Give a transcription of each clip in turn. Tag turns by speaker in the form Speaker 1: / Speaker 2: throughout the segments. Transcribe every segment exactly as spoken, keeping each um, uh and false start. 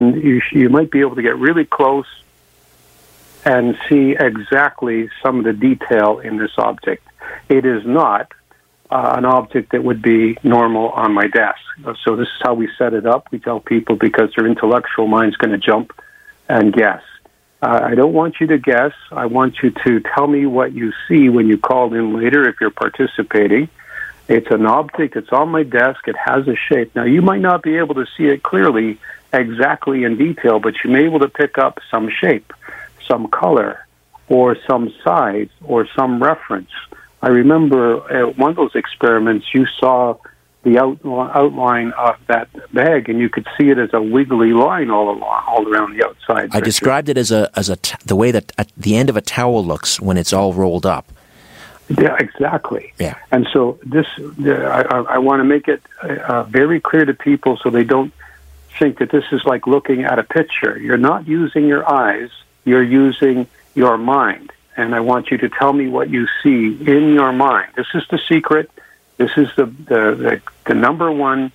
Speaker 1: you, you might be able to get really close and see exactly some of the detail in this object. It is not uh, an object that would be normal on my desk. So this is how we set it up. We tell people because their intellectual mind's going to jump and guess. Uh, I don't want you to guess. I want you to tell me what you see when you call in later if you're participating. It's an object. It's on my desk. It has a shape. Now, you might not be able to see it clearly exactly in detail, but you may be able to pick up some shape, some color, or some size, or some reference. I remember at one of those experiments, you saw the outline, outline of that bag, and you could see it as a wiggly line all along, all around the outside.
Speaker 2: I described it as a as a t- the way that at the end of a towel looks when it's all rolled up.
Speaker 1: Yeah, exactly.
Speaker 2: Yeah.
Speaker 1: And so this, uh, I, I want to make it uh, very clear to people so they don't think that this is like looking at a picture. You're not using your eyes. You're using your mind. And I want you to tell me what you see in your mind. This is the secret. This is the the, the, the number one,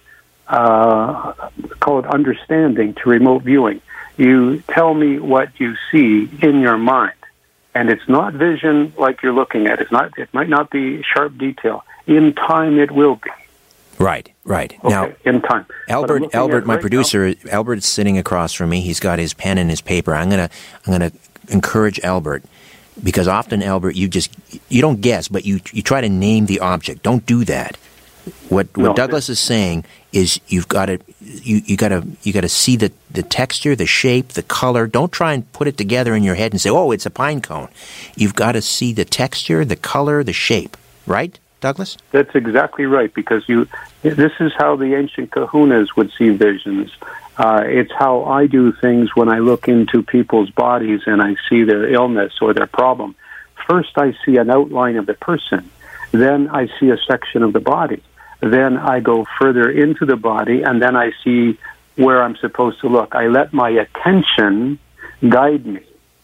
Speaker 1: uh, call it understanding to remote viewing. You tell me what you see in your mind. And it's not vision like you're looking at. It's not. It might not be sharp detail. In time, it will be.
Speaker 2: Right, right.
Speaker 1: Okay,
Speaker 2: now,
Speaker 1: in time.
Speaker 2: Albert, Albert, my right producer, now. Albert's sitting across from me. He's got his pen and his paper. I'm gonna, I'm gonna encourage Albert, because often, Albert, you just you don't guess, but you you try to name the object. Don't do that. What what
Speaker 1: no,
Speaker 2: Douglas is saying is you've got to you you got to you got to see the the texture, the shape, the color. Don't try and put it together in your head and say, "Oh, it's a pine cone." You've got to see the texture, the color, the shape. Right, Douglas?
Speaker 1: That's exactly right, because you. This is how the ancient kahunas would see visions. Uh, it's how I do things when I look into people's bodies and I see their illness or their problem. First, I see an outline of the person. Then I see a section of the body. Then I go further into the body, and then I see where I'm supposed to look. I let my attention guide me.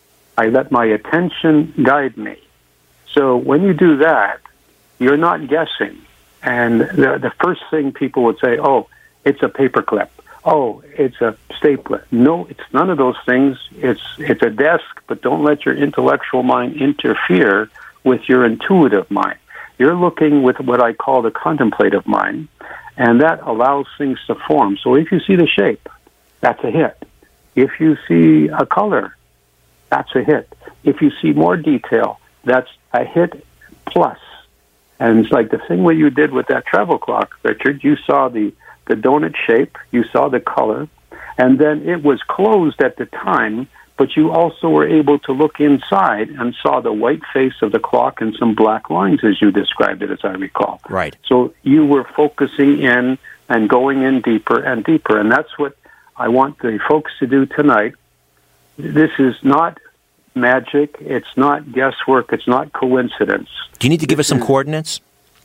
Speaker 1: I let my attention guide me. So when you do that, you're not guessing. And the, the first thing people would say, oh, it's a paperclip. Oh, it's a stapler. No, it's none of those things. It's it's a desk, but don't let your intellectual mind interfere with your intuitive mind. You're looking with what I call the contemplative mind, and that allows things to form. So if you see the shape, that's a hit. If you see a color, that's a hit. If you see more detail, that's a hit plus. And it's like the thing what you did with that travel clock, Richard. You saw the, the donut shape, you saw the color, and then it was closed at the time, but you also were able to look inside and saw the white face of the clock and some black lines, as you described it, as I recall.
Speaker 2: Right.
Speaker 1: So you were focusing in and going in deeper and deeper, and that's what I want the folks to do tonight. This is not magic. It's not guesswork. It's not coincidence.
Speaker 2: Do you need to give
Speaker 1: this
Speaker 2: us some
Speaker 1: is,
Speaker 2: coordinates?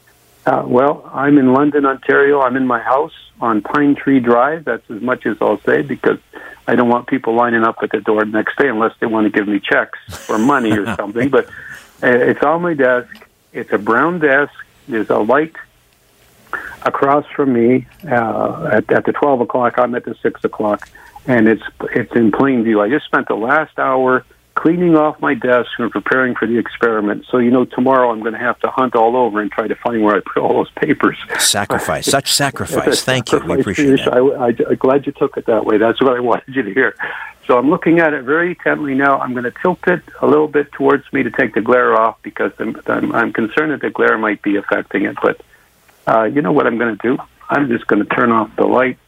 Speaker 1: Uh, well, I'm in London, Ontario. I'm in my house on Pine Tree Drive. That's as much as I'll say, because I don't want people lining up at the door the next day unless they want to give me checks or money or something. But uh, it's on my desk. It's a brown desk. There's a light across from me. Uh, at, at the twelve o'clock, I'm at the six o'clock, and it's it's in plain view. I just spent the last hour cleaning off my desk and preparing for the experiment. So, you know, tomorrow I'm going to have to hunt all over and try to find where I put all those papers.
Speaker 2: Sacrifice. Such sacrifice. Thank you. We appreciate
Speaker 1: finish.
Speaker 2: that.
Speaker 1: I, I, I'm glad you took it that way. That's what I wanted you to hear. So I'm looking at it very intently now. I'm going to tilt it a little bit towards me to take the glare off, because I'm, I'm, I'm concerned that the glare might be affecting it. But uh, you know what I'm going to do? I'm just going to turn off the light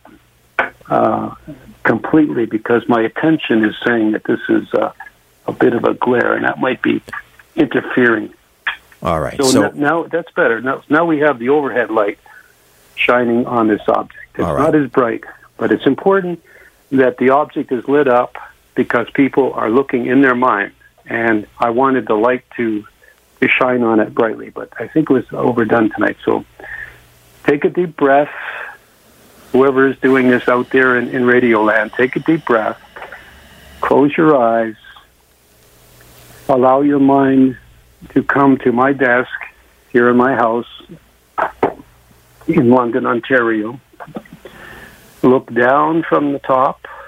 Speaker 1: uh, completely, because my attention is saying that this is uh, a bit of a glare, and that might be interfering.
Speaker 2: All right.
Speaker 1: So,
Speaker 2: So
Speaker 1: now, now that's better. Now, now we have the overhead light shining on this object. It's
Speaker 2: All right.
Speaker 1: not as bright, but it's important that the object is lit up, because people are looking in their mind, and I wanted the light to, to shine on it brightly, but I think it was overdone tonight. So take a deep breath. Whoever is doing this out there in, in Radio Land, take a deep breath. Close your eyes. Allow your mind to come to my desk here in my house in London, Ontario. Look down from the top